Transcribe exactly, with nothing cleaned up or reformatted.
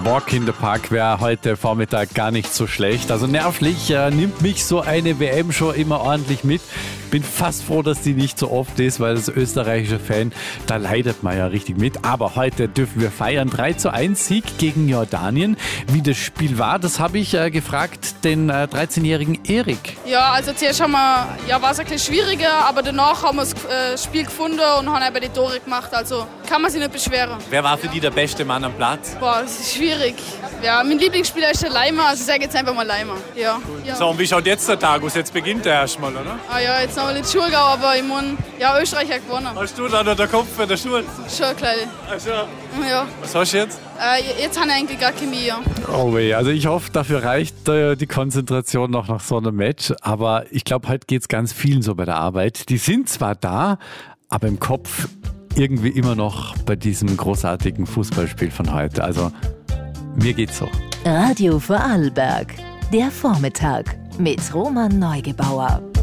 Walk in the Park wäre heute Vormittag gar nicht so schlecht. Also nervlich äh, nimmt mich so eine W M schon immer ordentlich mit. Bin fast froh, dass die nicht so oft ist, weil als österreichischer Fan, da leidet man ja richtig mit. Aber heute dürfen wir feiern. drei zu eins Sieg gegen Jordanien. Wie das Spiel war, das habe ich äh, gefragt, den äh, dreizehnjährigen Erik. Ja, also zuerst haben wir, ja, war es ein bisschen schwieriger, aber danach haben wir das äh, Spiel gefunden und haben eben die Tore gemacht. Also kann man sich nicht beschweren. Wer war für dich der beste Mann am Platz? Boah, das ist schwierig. Ja, mein Lieblingsspieler ist der Leimer, also ich sage jetzt einfach mal Leimer. Ja. Ja. So, und wie schaut jetzt der Tag aus? Jetzt beginnt der erstmal, oder? Ah ja, jetzt noch mal in Schulgau, aber ich meine, ja, Österreich hat gewonnen. Hast du da noch den Kopf für den Schuh? Schon, kleine. Also, ja. was hast du jetzt? Äh, jetzt habe ich eigentlich gar Chemie, ja. Oh weh, also ich hoffe, dafür reicht äh, die Konzentration noch nach so einem Match. Aber ich glaube, heute geht es ganz vielen so bei der Arbeit. Die sind zwar da, aber im Kopf irgendwie immer noch bei diesem großartigen Fußballspiel von heute. Also mir geht's so. Radio Vorarlberg, der Vormittag mit Roman Neugebauer.